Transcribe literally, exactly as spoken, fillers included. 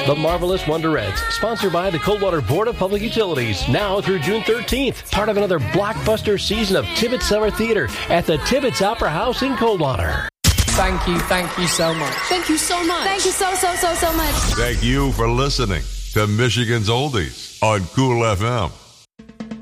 The Marvelous Wonderettes, sponsored by the Coldwater Board of Public Utilities, now through June thirteenth. Part of another blockbuster season of Tibbetts Summer Theater at the Tibbetts Opera House in Coldwater. Thank you, thank you so much. Thank you so much. Thank you so, so, so, so much. Thank you for listening to Michigan's Oldies on Cool F M.